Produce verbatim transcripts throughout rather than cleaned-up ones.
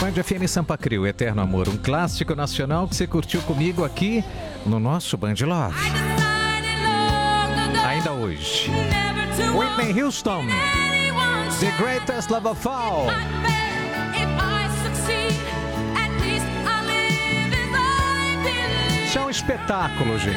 Band F M Sampa Crio, Eterno Amor, um clássico nacional que você curtiu comigo aqui no nosso Band Love. Ainda hoje, Whitney Houston, The Greatest Love of All. Isso é um espetáculo, gente.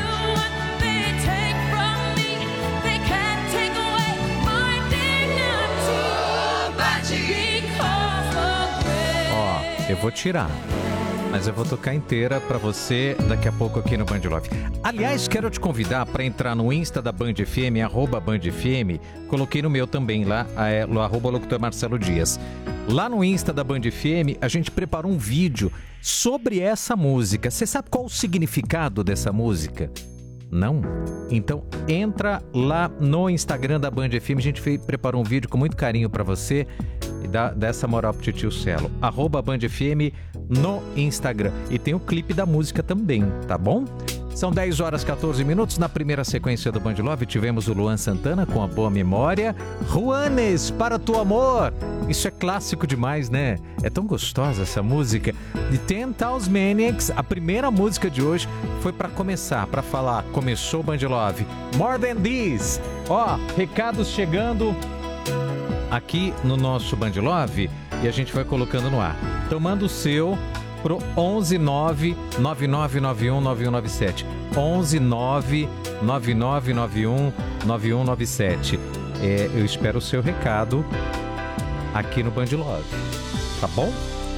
Eu vou tirar, mas eu vou tocar inteira pra você daqui a pouco aqui no Band Love. Aliás, quero te convidar para entrar no Insta da Band F M, arroba Band F M. Coloquei no meu também lá, é, no arroba locutor Marcelo Dias. Lá no Insta da Band F M, a gente preparou um vídeo sobre essa música. Você sabe qual o significado dessa música? Não? Então entra lá no Instagram da Band F M, a gente fez, preparou um vídeo com muito carinho pra você e dá, dá essa moral pro tio Celo. Arroba Band F M no Instagram. E tem o clipe da música também, tá bom? São dez horas e catorze minutos. Na primeira sequência do Band Love tivemos o Luan Santana com A Boa Memória. Juanes, Para Tu Amor. Isso é clássico demais, né? É tão gostosa essa música. De Ten Thousand Maniacs, a primeira música de hoje foi para começar, para falar. Começou o Band Love. More Than This. Ó, recados chegando aqui no nosso Band Love e a gente vai colocando no ar. Tomando o seu pro onze nove nove nove nove um nove um nove sete. onze nove nove nove nove um nove um nove sete. É, eu espero o seu recado aqui no Band Love, tá bom?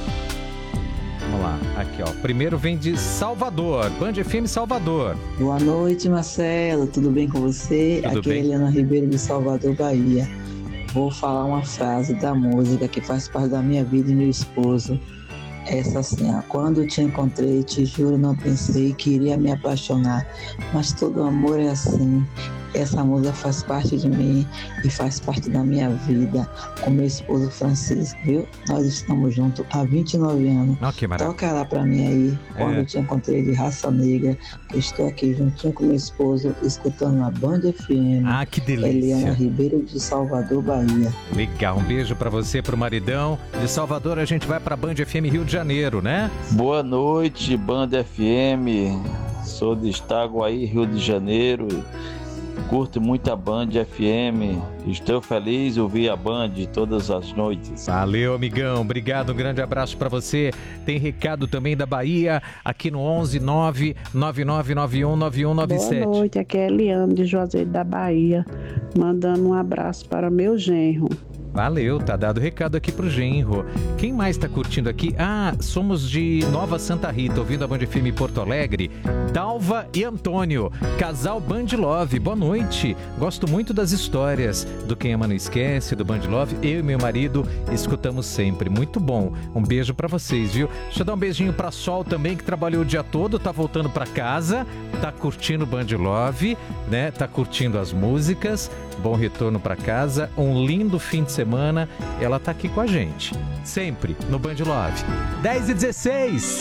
Vamos lá, aqui ó. Primeiro vem de Salvador, Band F M Salvador. Boa noite, Marcelo, tudo bem com você? Tudo aqui bem? é Eliana Ribeiro de Salvador, Bahia. Vou falar uma frase da música que faz parte da minha vida e meu esposo. Essa assim, ó. Quando eu te encontrei, te juro, não pensei que iria me apaixonar, mas todo amor é assim. Essa música faz parte de mim e faz parte da minha vida com meu esposo Francisco, viu? Nós estamos juntos há vinte e nove anos. Oh, que maravilha. Toca lá pra mim aí, quando É. eu te encontrei de Raça Negra. Eu estou aqui juntinho com meu esposo, escutando a Band F M. Ah, que delícia. Eliana Ribeiro de Salvador, Bahia. Legal, um beijo pra você, pro maridão. De Salvador a gente vai pra Band F M Rio de Janeiro, né? Boa noite, Band F M. Sou de Itaguaí, Rio de Janeiro. Curto muito a Band F M. Estou feliz de ouvir a Band todas as noites. Valeu, amigão. Obrigado. Um grande abraço pra você. Tem recado também da Bahia aqui no onze nove nove nove nove um nove um nove sete. Boa noite, aqui é Eliane de Juazeiro da Bahia, mandando um abraço para meu genro. Valeu, tá dado recado aqui pro genro. Quem mais tá curtindo aqui? Ah, somos de Nova Santa Rita, ouvindo a Band F M Porto Alegre. Dalva e Antônio, casal Band Love, boa noite. Gosto muito das histórias do Quem Ama Não Esquece, do Band Love. Eu e meu marido escutamos sempre, muito bom. Um beijo pra vocês, viu? Deixa eu dar um beijinho pra Sol também, que trabalhou o dia todo, tá voltando pra casa, tá curtindo Band Love, né? Tá curtindo as músicas. Bom retorno pra casa, um lindo fim de semana. Ela tá aqui com a gente, sempre no Band Love. dez e dezesseis.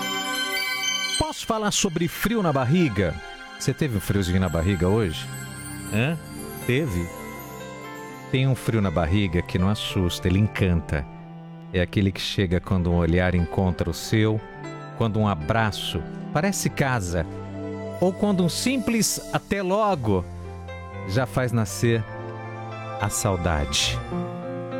Posso falar sobre frio na barriga? Você teve um friozinho na barriga hoje? Hã? Teve? Tem um frio na barriga que não assusta, ele encanta. É aquele que chega quando um olhar encontra o seu, quando um abraço parece casa, ou quando um simples até logo já faz nascer a saudade.